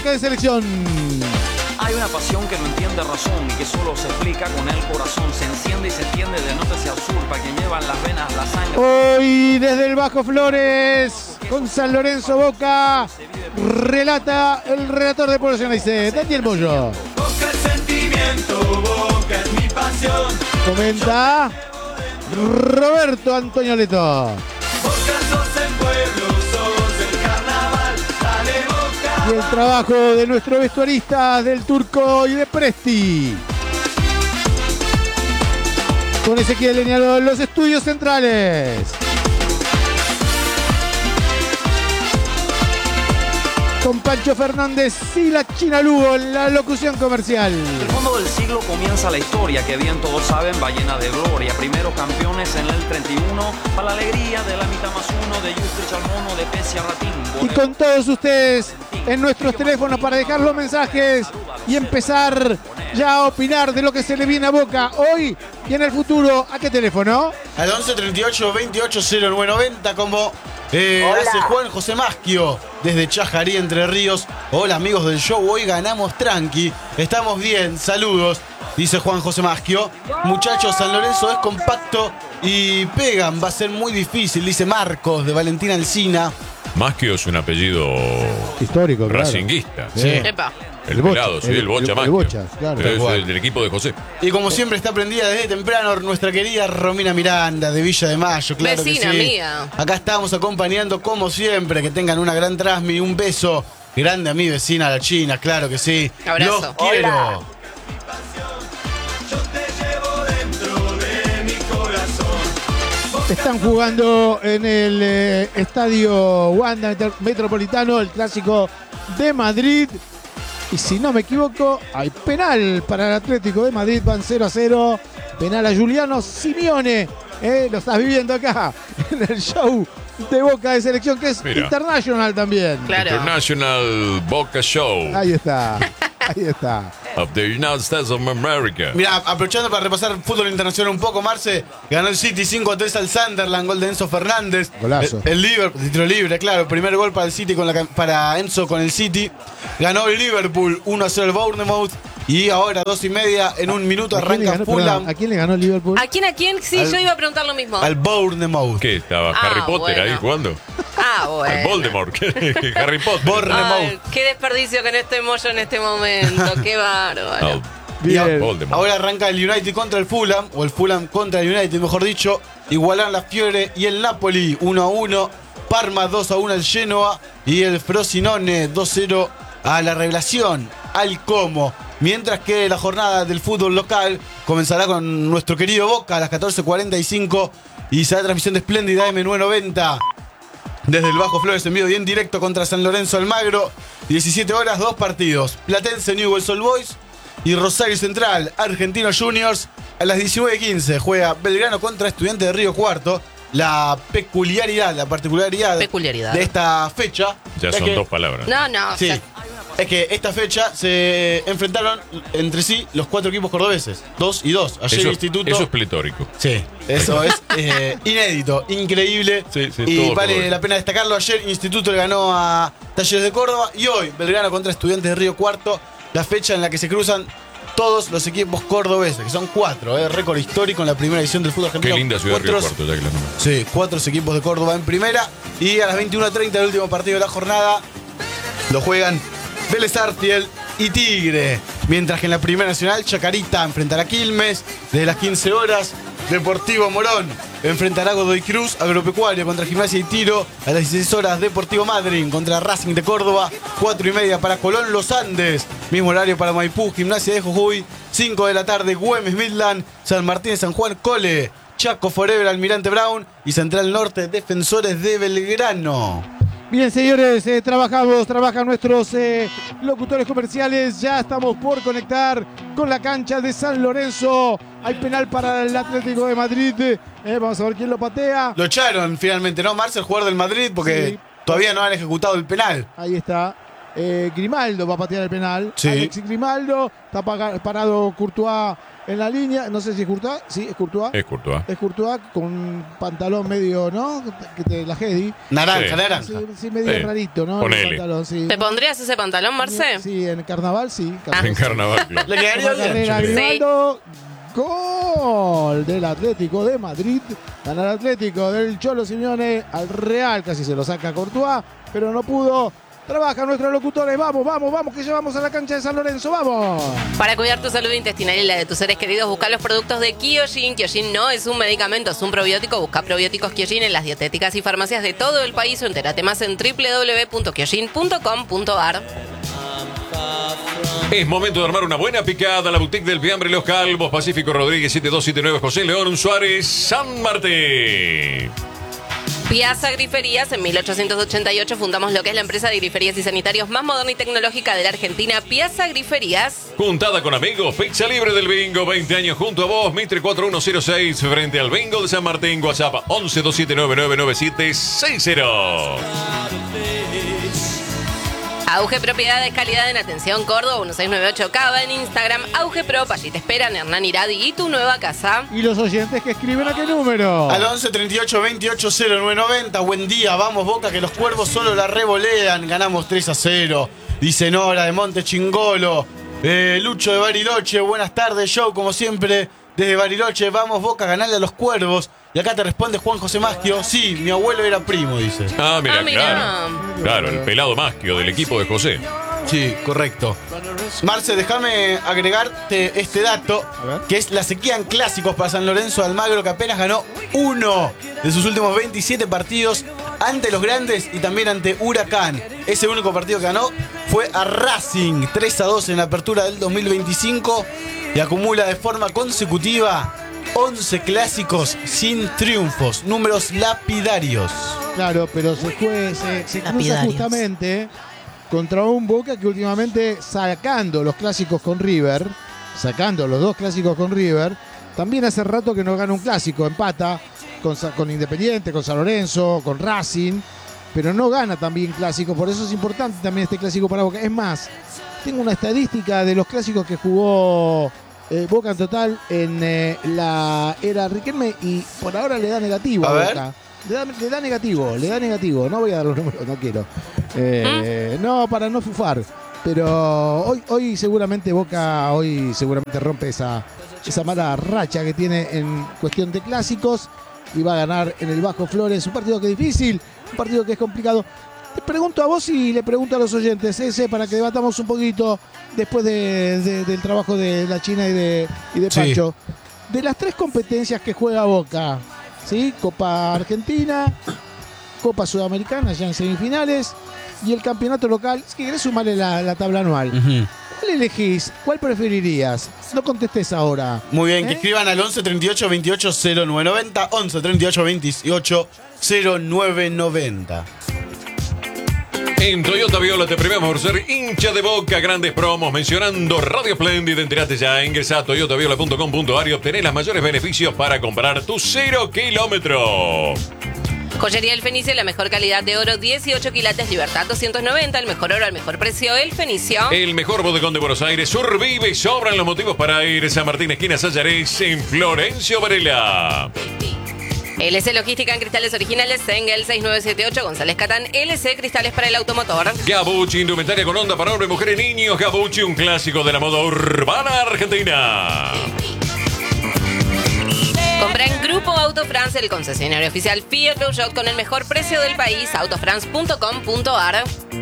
Boca de Selección. Hay una pasión que no entiende razón y que solo se explica con el corazón. Se enciende y se extiende de norte hacia el sur para quien lleva en las venas la sangre. Hoy desde el Bajo Flores, con San Lorenzo Boca, relata el relator de Población dice Daniel Bollo. Boca es sentimiento, Boca es mi pasión. Comenta Roberto Antonio Leto. Boca sos el pueblo, sos el carnaval. Dale Boca. Y el trabajo de nuestro vestuarista, del Turco y de Presti. Con Ezequiel Leñalo en los estudios centrales. Con Pancho Fernández y la China Lugo en la locución comercial. El fondo del siglo comienza la historia que bien todos saben va llena de gloria. Primeros campeones en el 31 para la alegría de la mitad más uno de Yustrich al mono de Pecia Ratín. Y con todos ustedes en nuestros teléfonos para dejar los mensajes y empezar ya a opinar de lo que se le viene a Boca hoy y en el futuro. ¿A qué teléfono? Al 11 38 28 0990 como hace Juan José Maschio desde Chajarí, Entre Ríos. Hola amigos del show, hoy ganamos tranqui, estamos bien, saludos, dice Juan José Maschio. Muchachos, San Lorenzo es compacto y pegan, va a ser muy difícil, dice Marcos de Valentina Alsina. Maschio es un apellido histórico, claro. racinguista. Sí. Epa. El pelado, sí, el Bocha Maschio. Bocha, claro. Es del equipo de José. Y como siempre está prendida desde temprano nuestra querida Romina Miranda de Villa de Mayo, claro. Vecina que sí. mía. Acá estamos acompañando como siempre, que tengan una gran transmi, un beso grande a mi vecina la China, claro que sí. Abrazo. Los quiero. Yo te llevo dentro de mi corazón. Están jugando en el estadio Wanda Metropolitano, el clásico de Madrid. Y si no me equivoco, hay penal para el Atlético de Madrid, van 0-0. Penal a Giuliano Simeone. Lo estás viviendo acá en el show de Boca de Selección, que es international también. Claro. International Boca Show Ahí está, ahí está. of the United States of America. Mira, aprovechando para repasar fútbol internacional un poco, Marce, ganó el City 5-3 al Sunderland, gol de Enzo Fernández. Golazo. El Liverpool, tiro libre, claro, primer gol para el City para Enzo con el City. Ganó el Liverpool 1-0 al Bournemouth. Y ahora 2:30, en un minuto arranca Fulham. ¿A quién le ganó el Liverpool? ¿A quién? Sí, yo iba a preguntar lo mismo. Al Bournemouth. ¿Qué? ¿Estaba Harry Potter ahí jugando? Bueno. Al Voldemort. Harry Potter. Ay, qué desperdicio que no estemos yo en este momento. Qué bárbaro. Bien. Voldemort. Ahora arranca el United contra el Fulham, o el Fulham contra el United, mejor dicho. Igualan la Fiore y el Napoli 1-1. Parma 2-1 al Genoa. Y el Frosinone 2-0 a la Revelación, al Como. Mientras que la jornada del fútbol local comenzará con nuestro querido Boca a las 14:45 y será transmisión de Espléndida M990 desde el Bajo Flores en vivo y en directo contra San Lorenzo Almagro. 17 horas, 2 partidos. Platense Newell's Old Boys y Rosario Central Argentinos Juniors. A las 19:15 juega Belgrano contra Estudiantes de Río Cuarto. La particularidad de esta fecha. Ya son dos palabras. No. Sí. Es que esta fecha se enfrentaron entre sí los 4 equipos cordobeses. 2 y 2. Ayer el Instituto. Eso es pletórico. Sí, eso es inédito, increíble. Sí, y vale cordobés. la pena destacarlo. Ayer Instituto le ganó a Talleres de Córdoba. Y hoy Belgrano contra Estudiantes de Río Cuarto. La fecha en la que se cruzan todos los equipos cordobeses, que son 4. Récord histórico en la primera edición del fútbol argentino. Qué linda ciudad de Río Cuarto, ya que la nombro. Sí, 4 equipos de Córdoba en primera. Y a las 21:30 el último partido de la jornada lo juegan Vélez Arfiel y Tigre. Mientras que en la Primera Nacional, Chacarita enfrentará a Quilmes. Desde las 15 horas, Deportivo Morón enfrentará a Godoy Cruz. Agropecuario contra Gimnasia y Tiro. A las 16 horas, Deportivo Madryn contra Racing de Córdoba. 4:30 para Colón Los Andes. Mismo horario para Maipú, Gimnasia de Jujuy. 5 de la tarde, Güemes Midland, San Martín de San Juan, Cole, Chaco Forever, Almirante Brown y Central Norte, Defensores de Belgrano. Bien, señores, trabajan nuestros locutores comerciales. Ya estamos por conectar con la cancha de San Lorenzo. Hay penal para el Atlético de Madrid. Vamos a ver quién lo patea. Lo echaron finalmente, ¿no, Marce, el jugador del Madrid? Porque todavía no han ejecutado el penal. Ahí está. Grimaldo va a patear el penal. Sí. Alexis Grimaldo. Está parado Courtois en la línea. No sé si es Courtois. Sí, es Courtois. Es Courtois. Es Courtois con pantalón medio, ¿no? La Hedi. Naranja, Sí. naranja. Sí, medio Sí. rarito, ¿no? Ponele. El pantalón, sí. ¿Te pondrías ese pantalón, Marce? Sí, en el carnaval, sí. En carnaval. Claro. Le quedaría Toma bien. carrera Sí. Grimaldo. Gol del Atlético de Madrid. Gana el Atlético del Cholo Simeone al Real. Casi se lo saca Courtois, pero no pudo. Trabajan nuestros locutores. Vamos, vamos, vamos, que llevamos a la cancha de San Lorenzo. Vamos. Para cuidar tu salud intestinal y la de tus seres queridos, busca los productos de Kyojin. Kyojin no es un medicamento, es un probiótico. Busca probióticos Kyojin en las dietéticas y farmacias de todo el país o entérate más en www.kyojin.com.ar. Es momento de armar una buena picada. La boutique del fiambre Los Calvos, Pacífico Rodríguez 7279, José León Suárez, San Martín. Piazza Griferías, en 1888 fundamos lo que es la empresa de griferías y sanitarios más moderna y tecnológica de la Argentina, Piazza Griferías. Juntada con amigos, pizza libre del bingo, 20 años junto a vos, Mitre 4106, frente al bingo de San Martín, WhatsApp 1127999760. Auge Propiedades, calidad en atención, Córdoba 1698 Cava, en Instagram, Auge Prop, allí te esperan Hernán Iradi y tu nueva casa. Y los oyentes que escriben a qué número. Al 11 38 28 0990. Buen día, vamos Boca, que los cuervos solo la revolean. Ganamos 3-0. Dice Nora de Monte Chingolo. Lucho de Bariloche, buenas tardes, show como siempre. Desde Bariloche, vamos Boca, ganarle a los cuervos. Y acá te responde Juan José Maschio. Sí, mi abuelo era primo, dice. Ah, mira, Ah, mira. claro. Claro, el pelado Maschio del equipo de José. Sí, correcto. Marce, déjame agregarte este dato, ver. que es la sequía en clásicos para San Lorenzo de Almagro, que apenas ganó uno de sus últimos 27 partidos ante los grandes y también ante Huracán. Ese único partido que ganó fue a Racing, 3-2 en la apertura del 2025, y acumula de forma consecutiva 11 clásicos sin triunfos, números lapidarios. Claro, pero se cruza Lapidarios. justamente contra un Boca que últimamente, sacando los clásicos con River, sacando los dos clásicos con River, también hace rato que no gana un clásico, empata con Independiente, con San Lorenzo, con Racing, pero no gana también clásicos, por eso es importante también este clásico para Boca. Es más, tengo una estadística de los clásicos que jugó Boca en total en la era Riquelme y por ahora le da negativo A a ver. Boca. Le da negativo. No voy a dar los números, no quiero. No, para no fufar. Pero hoy seguramente Boca rompe esa mala racha que tiene en cuestión de clásicos y va a ganar en el Bajo Flores. Un partido que es difícil, un partido que es complicado. Te pregunto a vos y le pregunto a los oyentes, para que debatamos un poquito después del trabajo de la China y de Sí. Pacho. De las tres competencias que juega Boca, ¿sí? Copa Argentina, Copa Sudamericana ya en semifinales y el campeonato local. Si querés sumarle la tabla anual. ¿Cuál elegís? ¿Cuál preferirías? No contestes ahora. Muy bien, que ¿Eh? escriban al 11 38 28 0990, 11 38 28 0990. En Toyota Viola te premiamos por ser hincha de Boca. Grandes promos mencionando Radio Splendid. Entérate ya, ingresa a toyotaviola.com.ar y obtener los mayores beneficios para comprar tu 0 kilómetro. Joyería El Fenicio, la mejor calidad de oro, 18 quilates, Libertad 290, el mejor oro al mejor precio, El Fenicio. El mejor bodegón de Buenos Aires, Survive. Sobran los motivos para ir. San Martín, esquina Sallarés, en Florencio Varela. LC Logística en cristales originales, Sengel 6978, González Catán, LC Cristales para el automotor. Gabucci, indumentaria con onda para hombres, mujeres y niños. Gabucci, un clásico de la moda urbana argentina. Compra en Grupo Auto France, el concesionario oficial Fiat Peugeot con el mejor precio del país, autofrance.com.ar.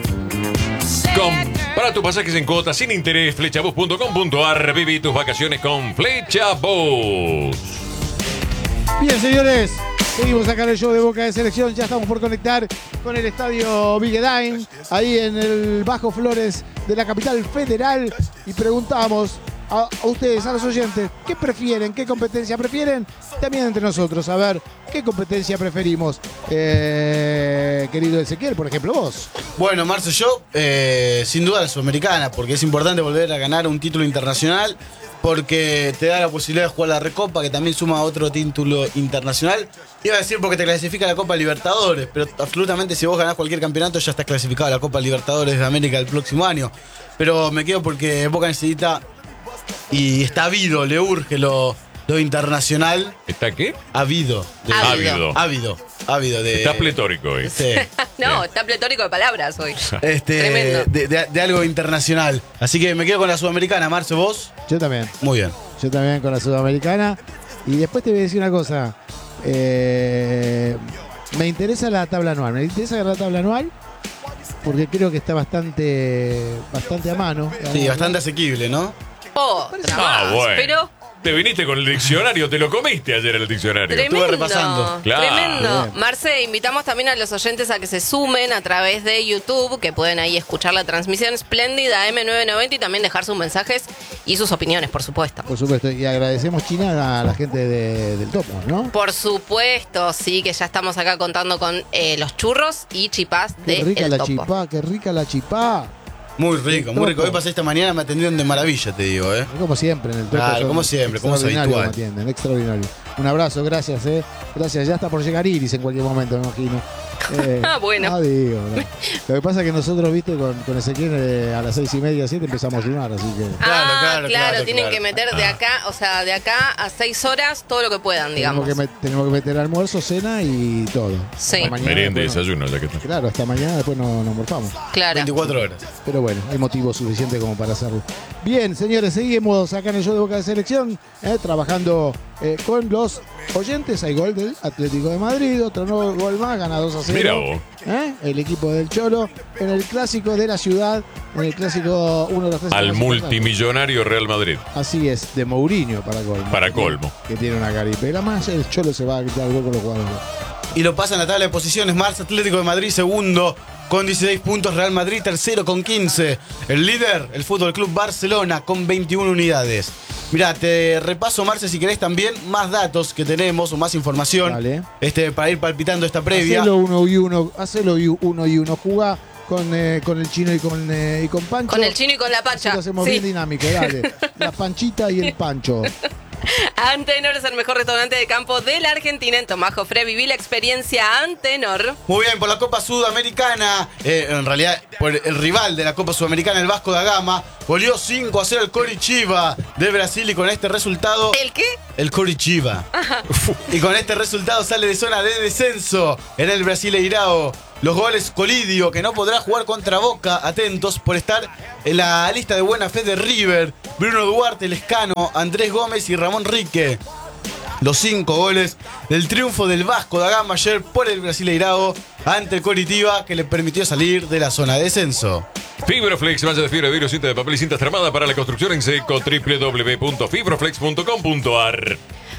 Compra tus pasajes en cuotas sin interés, flechabus.com.ar. Viví tus vacaciones con Flechabus. Bien, señores, seguimos acá en el show de Boca de Selección. Ya estamos por conectar con el estadio Vigedain, ahí en el Bajo Flores de la capital federal. Y preguntamos, a ustedes, a los oyentes, ¿qué prefieren? ¿Qué competencia prefieren? También entre nosotros, a ver, ¿qué competencia preferimos? Querido Ezequiel, por ejemplo, vos. Bueno, Marce, yo sin duda la Sudamericana, porque es importante volver a ganar un título internacional, porque te da la posibilidad de jugar la Recopa, que también suma otro título internacional. Iba a decir porque te clasifica a la Copa Libertadores, pero absolutamente si vos ganás cualquier campeonato ya estás clasificado a la Copa Libertadores de América el próximo año. Pero me quedo porque Boca necesita y está habido, le urge lo internacional. ¿Está qué? Ávido. De, Está pletórico hoy. sí. No, está pletórico de palabras hoy. Tremendo. De algo internacional. Así que me quedo con la Sudamericana. Marce, ¿vos? Yo también. Muy bien. Yo también con la Sudamericana. Y después te voy a decir una cosa. Me interesa la tabla anual. Me interesa la tabla anual porque creo que está bastante a mano. Sí, bastante asequible, ¿no? Otra más, bueno. pero Te viniste con el diccionario, te lo comiste ayer el diccionario. tremendo. Estuve repasando. Claro. Tremendo. Bien. Marce, invitamos también a los oyentes a que se sumen a través de YouTube, que pueden ahí escuchar la transmisión espléndida M990 y también dejar sus mensajes y sus opiniones, por supuesto. Por supuesto. Y agradecemos, China, a la gente del Topo, ¿no? Por supuesto, sí, que ya estamos acá contando con los churros y chipás Qué de rica El la Topo. chipá, qué rica la chipá. Muy rico, muy rico. Hoy pasé esta mañana, me atendieron de maravilla, te digo, ¿eh? Como siempre en el Topo. Claro, son como siempre, como es extraordinarios, habitual. me atienden, extraordinario. Un abrazo, gracias, Gracias, ya está por llegar Iris en cualquier momento, me imagino. Ah, bueno. No digo, no. Lo que pasa es que nosotros, viste, con Ezequiel a las 6:30, 7 empezamos a ayunar, así que. Claro, tienen claro. que meter de acá, o sea, de acá a 6 horas todo lo que puedan, digamos. Tenemos que meter almuerzo, cena y todo. Sí. Hasta mañana, Merienda y después desayuno, ya que está. Claro, hasta mañana después nos morfamos. Claro. 24 horas. Pero bueno, hay motivo suficiente como para hacerlo. Bien, señores, seguimos acá en el show de Boca de Selección, trabajando con los oyentes. Hay gol del Atlético de Madrid, otro nuevo gol más, gana 2-0. Mira vos. El equipo del Cholo en el clásico de la ciudad, en el clásico uno de los tres. Al multimillonario Real Madrid. Así es, de Mourinho para colmo. Para colmo. Que tiene una caripela más, el Cholo se va a quitar el gol con los jugadores. Y lo pasa en la tabla de posiciones. Marce, Atlético de Madrid, segundo con 16 puntos. Real Madrid, tercero con 15. El líder, el Fútbol Club Barcelona, con 21 unidades. Mirá, te repaso, Marce, si querés también más datos que tenemos o más información. Dale. Para ir palpitando esta previa. Hacelo uno y uno. Jugá con el chino y con Pancho. Con el chino y con la Así pancha. lo hacemos Sí. bien dinámico, dale. La panchita y el pancho. Antenor es el mejor restaurante de campo de la Argentina. En Tomás Jofré viví la experiencia Antenor. Muy bien, por la Copa Sudamericana, en realidad por el rival de la Copa Sudamericana, el Vasco da Gama, goleó 5-0 al Coritiba de Brasil y con este resultado... ¿El qué? El Coritiba. Y con este resultado sale de zona de descenso en el Brasileirao. Los goles Colidio, que no podrá jugar contra Boca, atentos por estar en la lista de buena fe de River. Bruno Duarte, Lescano, Andrés Gómez y Ramón Rique. Los 5 goles del triunfo del Vasco da Gama ayer por el Brasileirao ante el Coritiba, que le permitió salir de la zona de descenso. Fibroflex, malla de fibra, vidrio, cinta de papel y cinta tramada para la construcción en seco. www.fibroflex.com.ar.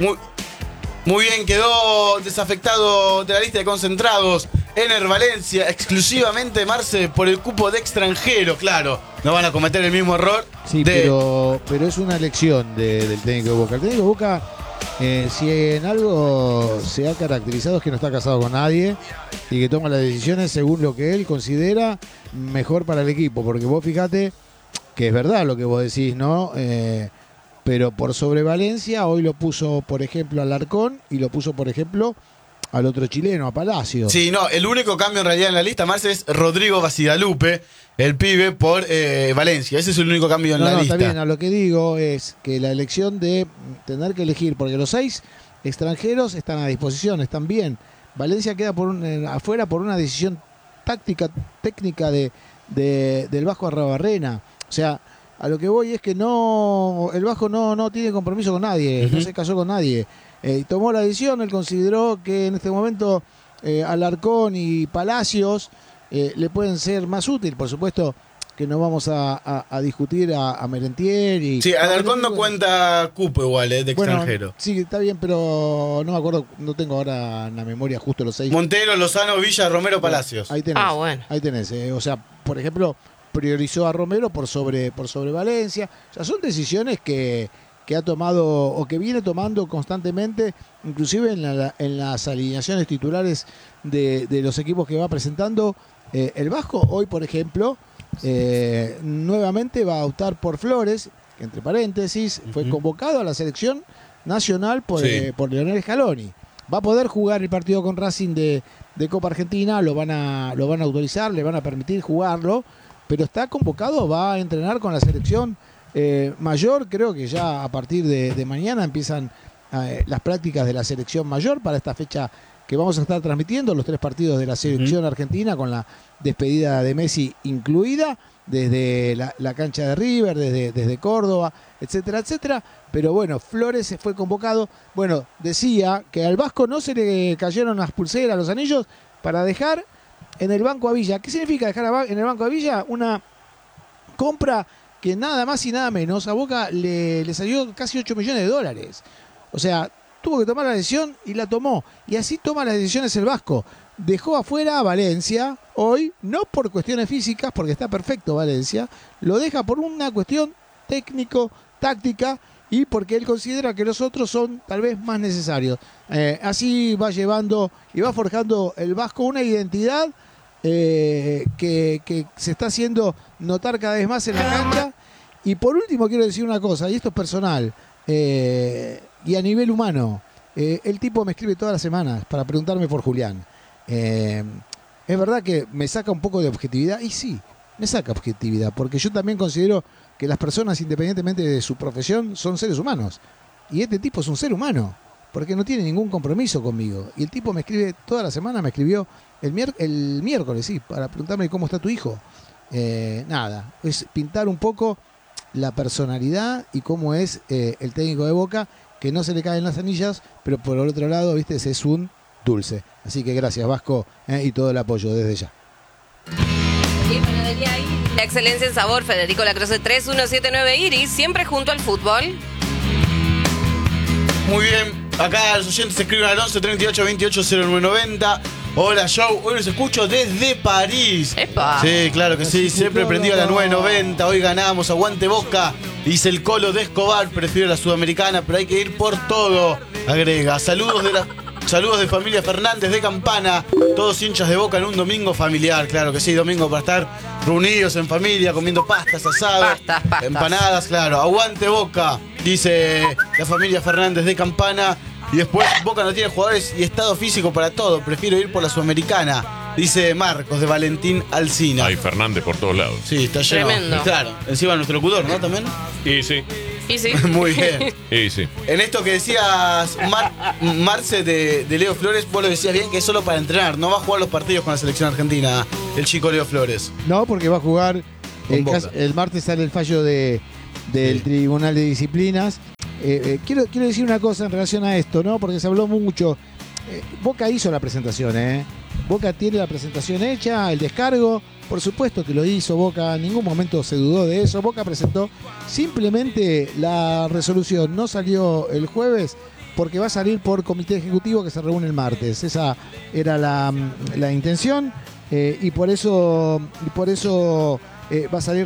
Muy bien, quedó desafectado de la lista de concentrados Ener Valencia, exclusivamente, Marce, por el cupo de extranjero. Claro, no van a cometer el mismo error. Sí, pero es una elección del técnico de Boca. El técnico de Boca, si en algo se ha caracterizado, es que no está casado con nadie y que toma las decisiones según lo que él considera mejor para el equipo. Porque vos fíjate que es verdad lo que vos decís, ¿no? Pero por sobre Valencia, hoy lo puso, por ejemplo, al Alarcón y lo puso, por ejemplo, al otro chileno, a Palacio. Sí, no, el único cambio en realidad en la lista, Marce, es Rodrigo Basidalupe, el pibe, por Valencia. Ese es el único cambio en la lista. Está bien, a lo que digo es que la elección de tener que elegir, porque los 6 extranjeros están a disposición, están bien. Valencia queda afuera por una decisión técnica del Vasco Arrabarrena. O sea, a lo que voy es que el Vasco no tiene compromiso con nadie, no se casó con nadie. Tomó la decisión, él consideró que en este momento Alarcón y Palacios le pueden ser más útil. Por supuesto que no vamos a discutir a Merentier. Sí, Alarcón no cuenta cupo igual, de extranjero. Sí, está bien, pero no me acuerdo, no tengo ahora en la memoria justo los 6. Montero, Lozano, Villa, Romero, Palacios. Ahí tenés. Ah, bueno. Ahí tenés. O sea, por ejemplo, priorizó a Romero por sobre Valencia. O sea, son decisiones que ha tomado o que viene tomando constantemente, inclusive en las alineaciones titulares de los equipos que va presentando. El Vasco hoy, por ejemplo, nuevamente va a optar por Flores, que entre paréntesis fue convocado a la selección nacional por Leonel Scaloni. Va a poder jugar el partido con Racing de Copa Argentina, lo van a autorizar, le van a permitir jugarlo, pero está convocado, va a entrenar con la selección mayor. Creo que ya a partir de mañana empiezan las prácticas de la selección mayor para esta fecha que vamos a estar transmitiendo, los 3 partidos de la selección argentina con la despedida de Messi incluida, desde la cancha de River, desde Córdoba, etcétera, etcétera. Pero bueno, Flores fue convocado. Bueno, decía que al Vasco no se le cayeron las pulseras, los anillos, para dejar en el Banco a Villa. ¿Qué significa dejar en el Banco a Villa? Una compra que nada más y nada menos a Boca le salió casi 8 millones de dólares. O sea, tuvo que tomar la decisión y la tomó. Y así toma las decisiones el Vasco. Dejó afuera a Valencia hoy, no por cuestiones físicas, porque está perfecto Valencia, lo deja por una cuestión técnico-táctica y porque él considera que los otros son tal vez más necesarios. Así va llevando y va forjando el Vasco una identidad que se está haciendo notar cada vez más en la cancha. Y por último quiero decir una cosa, y esto es personal, y a nivel humano. El tipo me escribe todas las semanas para preguntarme por Julián. Es verdad que me saca un poco de objetividad, y sí, me saca objetividad, porque yo también considero que las personas, independientemente de su profesión, son seres humanos. Y este tipo es un ser humano, porque no tiene ningún compromiso conmigo. Y el tipo me escribe toda la semana, me escribió el miércoles, sí, para preguntarme cómo está tu hijo. Nada, es pintar un poco la personalidad y cómo es el técnico de Boca, que no se le caen las anillas, pero por el otro lado, viste, ese es un dulce. Así que gracias, Vasco, y todo el apoyo desde ya. Y panadería Iris, la excelencia en sabor, Federico Lacroze 3179 Iris, siempre junto al fútbol. Muy bien, acá los oyentes escriben al 11 38 28 0990. Hola, show, hoy los escucho desde París. ¡Epa! Sí, claro que sí, siempre prendido a la 990. Hoy ganamos, aguante Boca. Dice el Colo de Escobar, prefiero la Sudamericana, pero hay que ir por todo. Agrega, saludos de familia Fernández de Campana, todos hinchas de Boca en un domingo familiar. Claro que sí, domingo para estar reunidos en familia, comiendo pastas, asados, Pastas. empanadas, claro. Aguante Boca, dice la familia Fernández de Campana. Y después, Boca no tiene jugadores y estado físico para todo, prefiero ir por la Sudamericana, dice Marcos de Valentín Alsina. Hay Fernández por todos lados. Sí, está lleno. Tremendo. Y claro, encima nuestro locutor, ¿no? También. Y sí, Y sí. Muy bien. y sí. En esto que decías, Marce de Leo Flores, vos lo decías bien, que es solo para entrenar, no va a jugar los partidos con la selección argentina, el chico Leo Flores. No, porque va a jugar Boca. el martes, sale el fallo del Tribunal de Disciplinas. Quiero decir una cosa en relación a esto, ¿no? Porque se habló mucho. Boca hizo la presentación, Boca tiene la presentación hecha, el descargo, por supuesto que lo hizo Boca, en ningún momento se dudó de eso. Boca presentó simplemente la resolución, no salió el jueves porque va a salir por comité ejecutivo que se reúne el martes. Esa era la intención, y por eso va a salir